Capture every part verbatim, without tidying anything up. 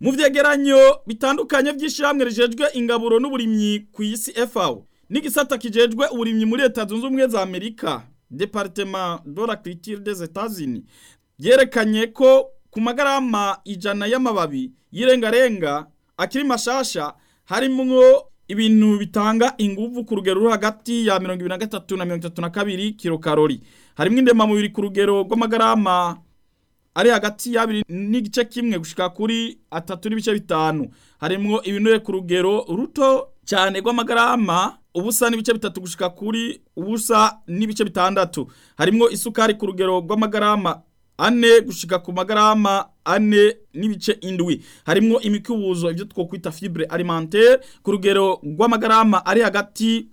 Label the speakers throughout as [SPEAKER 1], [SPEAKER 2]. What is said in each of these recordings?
[SPEAKER 1] Mu vyegeranyo bitandukanye vy'ishiramwe rijejwe ingaburo n'uburimyi ku isi F A O n'igisata kijejwe uburimyi muri Leta Zunze Ubumwe za Amerika Departement de l'Agriculture des États-Unis yerekanye ko ku magarama ijana y'amababi y'irengarenga akiri mashasha harimwo ibintu bitanga inguvu ku rugero ruri hagati ya mirongo ibiri na gatatu na mirongo itatu na kabiri kilokalori. Harimwo indemamubiri ku rugero rw'amagarama ari hagati y'abiri n'igice kimwe gushika kuri atatu n'ibice bitanu. Harimwo ibinure ku rugero ruto cyane rw'amagarama ubusa n'ibice bitatu gushika kuri ubusa n'ibice bitandatu. Harimwo isukari ku rugero rw'amagarama ane gushika ku magarama ane n'ibice indwi. Harimwo imikubuzo ivyo twokwita fibre alimentaire ku rugero rw'amagarama ari hagati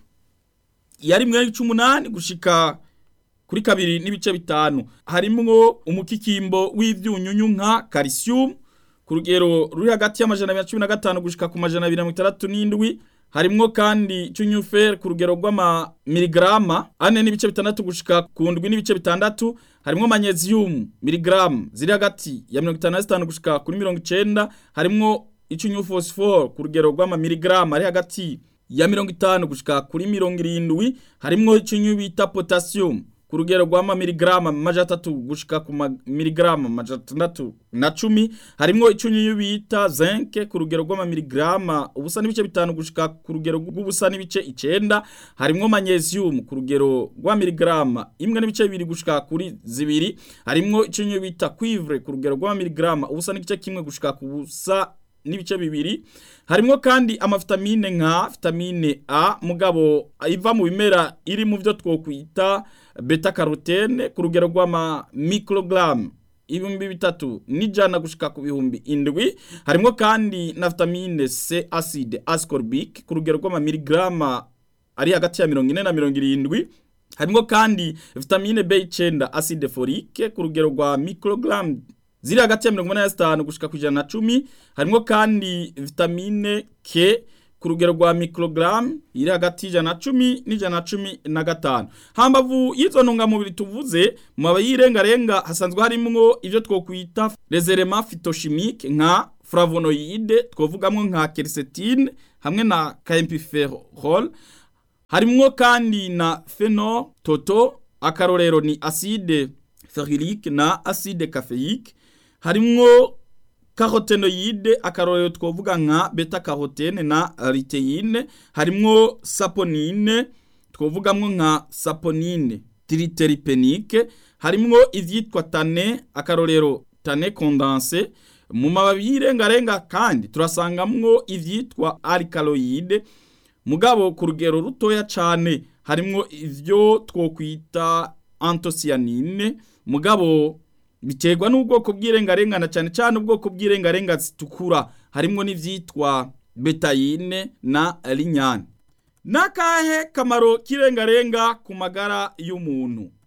[SPEAKER 1] ya rimwe n'ibice umunani gushika kuri kabiri n'ibice bitanu. Harimwo umukikimbo w'ivyunyunyu nka calcium ku rugero ruri hagati y'amajana abiri na cumi na gatanu gushika ku majana abiri na mirongo itandatu n'indwi. Harimwo kandi cyunyufer ku rugero rw'ama miligrama ane n'ibice bitandatu gushika ku ndwi n'ibice bitandatu. Harimwo magnesium miligram ziri hagati ya mirongo itanu na zitanu gushika kuri mirongo icenda. Harimwo icyunyu phosphore ku rugero rw'ama miligrama ari hagati ya mirongo itanu gushika kuri mirongo irindwi. Harimwo icyunyu bita potassium ku rugero rw'ama miligrama majana atatu gushika ku miligrama majana atandatu na cumi. Harimwo icyunyu bita zinc ku rugero rw'ama miligrama ubusa n'ibice bitanu gushika ku rugero rw'ubusa n'ibice icenda. Harimwo magnesium ku rugero rwa miligrama imwe n'ibice bibiri gushika kuri zibiri. Harimwo icyunyu bita cuivre ku rugero rw'ama miligrama ubusa n'igice kimwe gushika ku busa n'ibice bibiri. Harimwo kandi amavitamine nka vitamine A mugabo iva mu bimera iri mu byo twokwita beta carotene ku rugero rw'ama microgram ibihumbi bitatu n'ijana gushika ku bihumbi indwi. Harimwo kandi na vitamine C acide ascorbic ku rugero rw'ama miligrama ari hagati ya mirongo ine na mirongo irindwi. Harimwo kandi vitamine B icenda acide folique ku rugero rwa microgram ziri hagati ya mirongo inani na zitanu gushika ku ijana na cumi. Harimwo kandi vitamine K ku rugero rwa microgram iri hagati y'ijana na cumi n'ijana na cumi na gatanu. Hambavu y'izo ntungamubiri tuvuze mu mababi y'irengarenga hasanzwe harimwo ivyo twokwita les éléments phytochimiques nka flavonoïde twovugamwo nka quercétine hamwe na camphophyrol. Harimwo kandi na phenol toto akarorero ni acide ferulique na acide caféique. Harimwo carotenoïde akarorero twovuga nka beta carotene na luteine. Harimwo saponine twovugamwo nka saponine triterpenique. Harimwo ivyitwa tane akarorero tane condensé. Mu mababi y'irengarenga kandi turasangamwo ivyitwa alkaloïde mugabo ku rugero rutoya cane. Harimwo ivyo twokwita anthocyanine mugabo biterwa n'ubwoko bw'irengarenga na cyane cyane ubwoko bw'irengarenga zitukura. Harimwo n'ivyitwa betaine na lignane. Nakahe kamaro k'irengarenga ku magara y'umuntu?